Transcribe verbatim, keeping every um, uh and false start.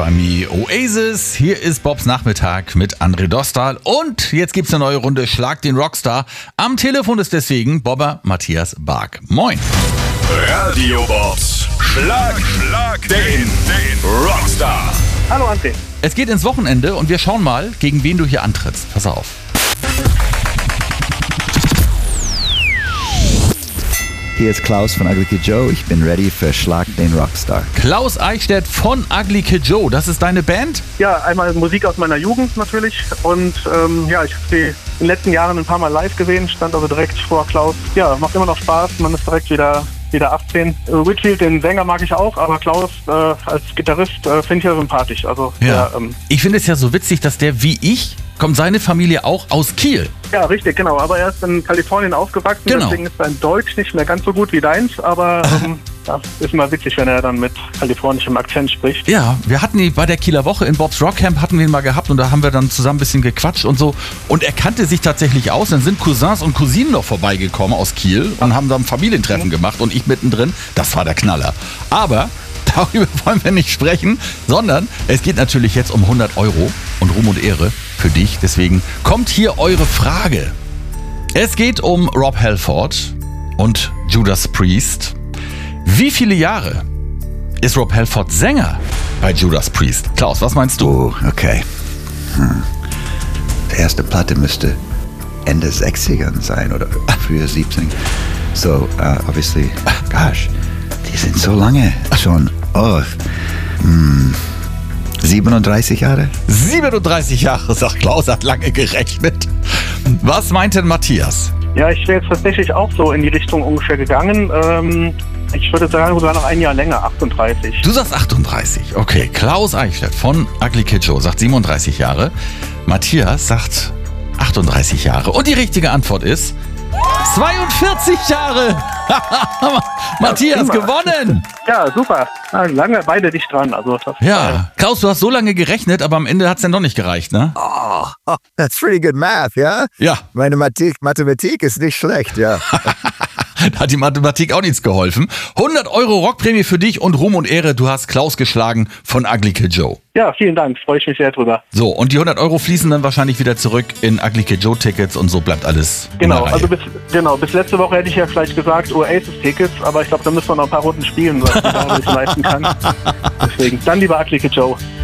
by Me, Oasis. Hier ist Bobs Nachmittag mit André Dostal. Und jetzt gibt's eine neue Runde Schlag den Rockstar. Am Telefon ist deswegen Bobber Matthias Bark. Moin. Radio Bobs. Schlag, Schlag den, den Rockstar. Hallo André. Es geht ins Wochenende und wir schauen mal, gegen wen du hier antrittst. Pass auf. Hier ist Klaus von Ugly Kid Joe. Ich bin ready für Schlag den Rockstar. Klaus Eichstädt von Ugly Kid Joe. Das ist deine Band? Ja, einmal Musik aus meiner Jugend natürlich. Und ähm, ja, ich habe sie in den letzten Jahren ein paar Mal live gesehen. Stand also direkt vor Klaus. Ja, macht immer noch Spaß. Man ist direkt wieder... wieder achtzehn. Whitfield, den Sänger, mag ich auch, aber Klaus äh, als Gitarrist äh, finde ich ja sympathisch. Also, ja. Der, ähm, ich finde es ja so witzig, dass der wie ich, kommt seine Familie auch aus Kiel. Ja, richtig, genau. Aber er ist in Kalifornien aufgewachsen, Genau. Deswegen ist sein Deutsch nicht mehr ganz so gut wie deins. Aber ähm, das ist mal witzig, wenn er dann mit kalifornischem Akzent spricht. Ja, wir hatten ihn bei der Kieler Woche in Bobs Rockcamp, hatten wir ihn mal gehabt und da haben wir dann zusammen ein bisschen gequatscht und so. Und er kannte sich tatsächlich aus. Dann sind Cousins und Cousinen noch vorbeigekommen aus Kiel und haben dann ein Familientreffen gemacht und ich mittendrin. Das war der Knaller. Aber darüber wollen wir nicht sprechen, sondern es geht natürlich jetzt um hundert Euro und Ruhm und Ehre für dich. Deswegen kommt hier eure Frage. Es geht um Rob Halford und Judas Priest. Wie viele Jahre ist Rob Halford Sänger bei Judas Priest? Klaus, was meinst du? Oh, okay. Hm. Die erste Platte müsste Ende sechziger sein oder früher siebzig. So, uh, obviously, gosh, die sind so lange schon. Oh, hm. siebenunddreißig Jahre? siebenunddreißig Jahre, sagt Klaus, hat lange gerechnet. Was meint denn Matthias? Ja, ich wäre jetzt tatsächlich auch so in die Richtung ungefähr gegangen. Ähm, ich würde sagen, sogar noch ein Jahr länger, achtunddreißig. Du sagst achtunddreißig. Okay, Klaus Eichstädt von Ugly Kid Joe sagt siebenunddreißig Jahre. Matthias sagt achtunddreißig Jahre. Und die richtige Antwort ist zweiundvierzig Jahre. Matthias, Ja, gewonnen. Ja, super. Ja, lange beide dicht dran. Also das, Ja, Klaus, du hast so lange gerechnet, aber am Ende hat es dann doch nicht gereicht, ne? Oh, oh, that's pretty good math, ja? Ja. Meine Mathematik, Mathematik ist nicht schlecht, ja. Da hat die Mathematik auch nichts geholfen. hundert Euro Rockprämie für dich und Ruhm und Ehre. Du hast Klaus geschlagen von Ugly Kid Joe. Ja, vielen Dank. Freue ich mich sehr drüber. So, und die hundert Euro fließen dann wahrscheinlich wieder zurück in Ugly Kid Joe Tickets und so bleibt alles Genau, in der also Reihe. bis, genau, bis letzte Woche hätte ich ja vielleicht gesagt Oasis-Tickets, aber ich glaube, da müssen wir noch ein paar Runden spielen, was ich da nicht leisten kann. Deswegen, dann lieber Ugly Kid Joe.